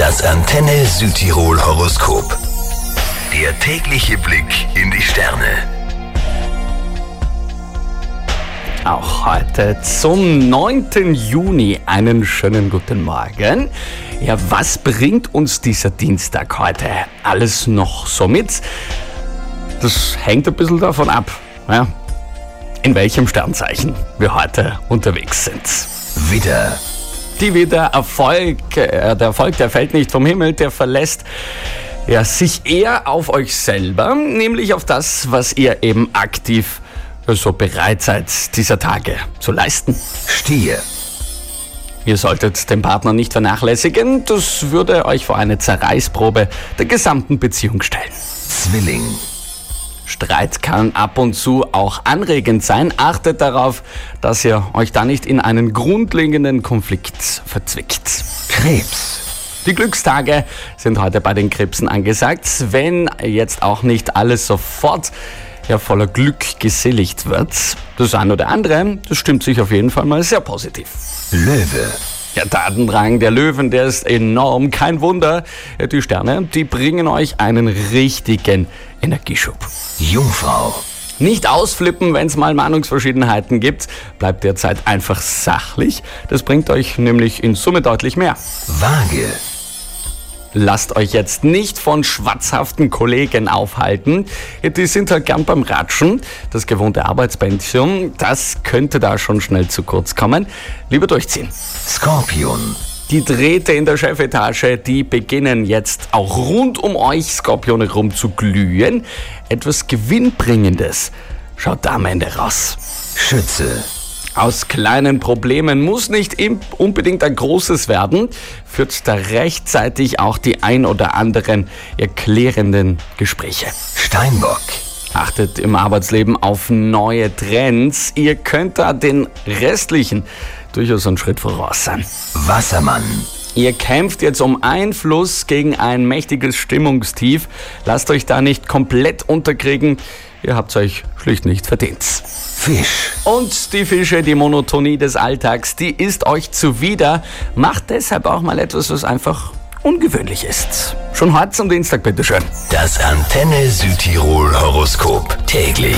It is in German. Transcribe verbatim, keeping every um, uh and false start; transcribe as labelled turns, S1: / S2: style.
S1: Das Antenne Südtirol Horoskop. Der tägliche Blick in die Sterne.
S2: Auch heute zum neunten Juni einen schönen guten Morgen. Ja, was bringt uns dieser Dienstag heute alles noch so mit? Das hängt ein bisschen davon ab, ja, in welchem Sternzeichen wir heute unterwegs sind.
S1: Widder.
S2: Die Widder, Erfolg, äh, der Erfolg, der fällt nicht vom Himmel, der verlässt ja, sich eher auf euch selber, nämlich auf das, was ihr eben aktiv so bereit seid, dieser Tage zu leisten.
S1: Stier.
S2: Ihr solltet den Partner nicht vernachlässigen, das würde euch vor eine Zerreißprobe der gesamten Beziehung stellen.
S1: Zwilling.
S2: Streit kann ab und zu auch anregend sein. Achtet darauf, dass ihr euch da nicht in einen grundlegenden Konflikt verzwickt.
S1: Krebs.
S2: Die Glückstage sind heute bei den Krebsen angesagt, wenn jetzt auch nicht alles sofort ja, voller Glück geselligt wird. Das eine oder andere, das stimmt sich auf jeden Fall mal sehr positiv.
S1: Löwe.
S2: Der Tatendrang der Löwen, der ist enorm. Kein Wunder, die Sterne, die bringen euch einen richtigen Energieschub.
S1: Jungfrau.
S2: Nicht ausflippen, wenn es mal Meinungsverschiedenheiten gibt. Bleibt derzeit einfach sachlich. Das bringt euch nämlich in Summe deutlich mehr.
S1: Waage.
S2: Lasst euch jetzt nicht von schwatzhaften Kollegen aufhalten. Die sind halt gern beim Ratschen. Das gewohnte Arbeitspensum, das könnte da schon schnell zu kurz kommen. Lieber durchziehen.
S1: Skorpion.
S2: Die Drähte in der Chefetage, die beginnen jetzt auch rund um euch Skorpione rum zu glühen. Etwas Gewinnbringendes schaut da am Ende raus.
S1: Schütze.
S2: Aus kleinen Problemen muss nicht unbedingt ein großes werden, führt da rechtzeitig auch die ein oder anderen erklärenden Gespräche.
S1: Steinbock.
S2: Achtet im Arbeitsleben auf neue Trends. Ihr könnt da den restlichen durchaus einen Schritt voraus sein.
S1: Wassermann.
S2: Ihr kämpft jetzt um Einfluss gegen ein mächtiges Stimmungstief. Lasst euch da nicht komplett unterkriegen. Ihr habt euch schlicht nicht verdient.
S1: Fisch.
S2: Und die Fische, die Monotonie des Alltags, die ist euch zuwider. Macht deshalb auch mal etwas, was einfach ungewöhnlich ist. Schon heute zum Dienstag, bitteschön.
S1: Das Antenne Südtirol Horoskop. Täglich